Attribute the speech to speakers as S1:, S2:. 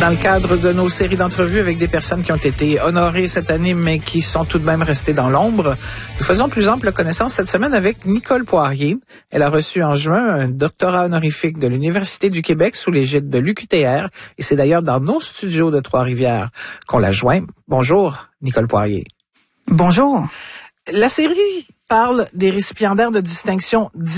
S1: Dans le cadre de nos séries d'entrevues avec des personnes qui ont été honorées cette année, mais qui sont tout de même restées dans l'ombre, nous faisons plus ample connaissance cette semaine avec Nicole Poirier. Elle a reçu en juin un doctorat honorifique de l'Université du Québec sous l'égide de l'UQTR, et c'est d'ailleurs dans nos studios de Trois-Rivières qu'on la joint. Bonjour, Nicole Poirier.
S2: Bonjour.
S1: La série parle des récipiendaires de distinction